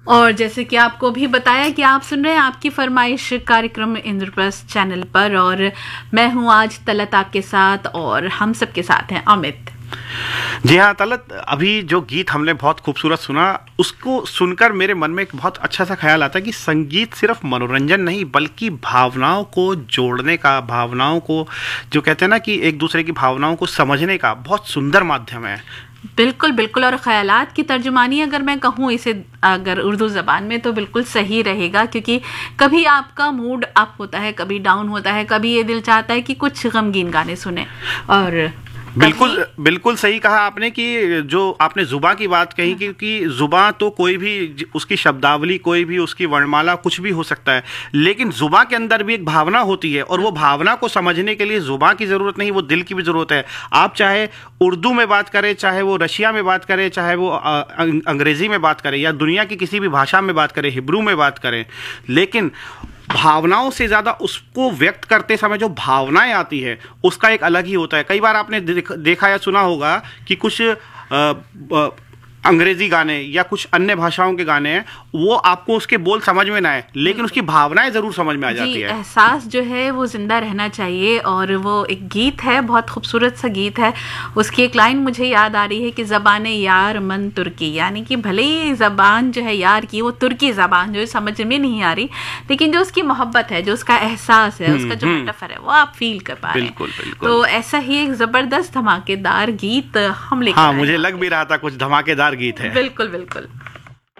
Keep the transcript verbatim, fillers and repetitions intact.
और जैसे कि आपको भी बताया कि आप सुन रहे हैं आपकी फरमाइश कार्यक्रम इंद्रप्रस्थ चैनल पर, और मैं हूं आज तलत आपके साथ, और हम सबके साथ हैं अमित। जी हाँ तलत, अभी जो गीत हमने बहुत खूबसूरत सुना, उसको सुनकर मेरे मन में एक बहुत अच्छा सा ख्याल आता है कि संगीत सिर्फ मनोरंजन नहीं बल्कि भावनाओं को जोड़ने का, भावनाओं को जो कहते हैं ना कि एक दूसरे की भावनाओं को समझने का बहुत सुंदर माध्यम है। बिल्कुल बिल्कुल, और ख्यालात की तर्जुमानी अगर मैं कहूँ इसे अगर उर्दू ज़बान में, तो बिल्कुल सही रहेगा, क्योंकि कभी आपका मूड अप होता है, कभी डाउन होता है, कभी ये दिल चाहता है कि कुछ गमगीन गाने सुने। और बिल्कुल बिल्कुल सही कहा आपने कि जो आपने जुबां की बात कही, क्योंकि जुबां तो कोई भी उसकी शब्दावली, कोई भी उसकी वर्णमाला कुछ भी हो सकता है, लेकिन जुबां के अंदर भी एक भावना होती है, और वो भावना को समझने के लिए जुबां की ज़रूरत नहीं, वो दिल की भी ज़रूरत है। आप चाहे उर्दू में बात करें, चाहे वो रशिया में बात करें, चाहे वो अंग्रेज़ी में बात करें, या दुनिया की किसी भी भाषा में बात करें, हिब्रू में बात करें, लेकिन भावनाओं से ज़्यादा उसको व्यक्त करते समय जो भावनाएं आती है उसका एक अलग ही होता है। कई बार आपने देखा या सुना होगा कि कुछ आ, आ, अंग्रेजी गाने या कुछ अन्य भाषाओं के गाने हैं, वो आपको उसके बोल समझ में ना आए, लेकिन उसकी भावनाएं जरूर समझ में आ जाती है। एहसास जो है वो जिंदा रहना चाहिए, और वो एक गीत है, बहुत खूबसूरत सा गीत है। उसकी एक लाइन मुझे याद आ रही है कि ज़बान यार मन तुर्की, यानी कि भले ही ज़बान जो है यार की वो तुर्की ज़बान जो है समझ में नहीं आ रही, लेकिन जो उसकी मोहब्बत है, जो उसका एहसास है, उसका जो मेटाफर है, वो आप फील कर पा रहे हैं। बिल्कुल बिल्कुल। तो ऐसा ही एक ज़बरदस्त धमाकेदार गीत हम लेकर हाँ, मुझे लग भी रहा था कुछ धमाकेदार गीत है। बिल्कुल बिल्कुल।